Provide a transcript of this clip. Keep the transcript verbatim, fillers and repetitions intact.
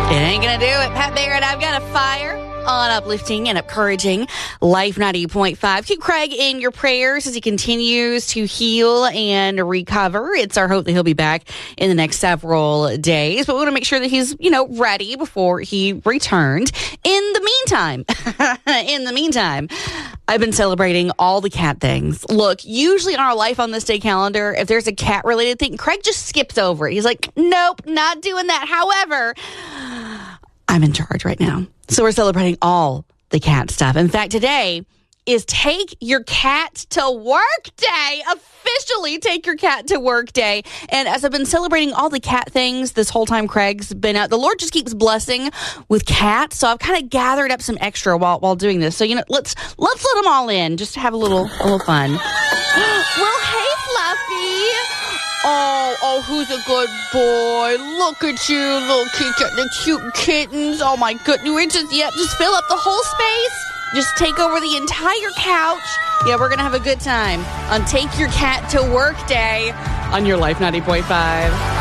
It ain't gonna do it. Pat Barrett, I've got a fire on uplifting and encouraging Life ninety point five. Keep Craig in your prayers as he continues to heal and recover. It's our hope that he'll be back in the next several days, but we want to make sure that he's, you know, ready before he returned. In the meantime, in the meantime, I've been celebrating all the cat things. Look, usually on our Life on This Day calendar, if there's a cat-related thing, Craig just skips over it. He's like, nope, not doing that. However, I'm in charge right now. So we're celebrating all the cat stuff. In fact, today is Take Your Cat to Work Day. Officially Take Your Cat to Work Day. And as I've been celebrating all the cat things this whole time Craig's been out, the Lord just keeps blessing with cats. So I've kind of gathered up some extra while while doing this. So, you know, let's let's let them all in. Just to have a little a little fun. Well, hey, Fluffy. Oh, oh, who's a good boy? Look at you, little kitty, the cute kittens. Oh, my goodness. We're just, yeah, just fill up the whole space. Just take over the entire couch. Yeah, we're going to have a good time on Take Your Cat to Work Day on your Life ninety point five.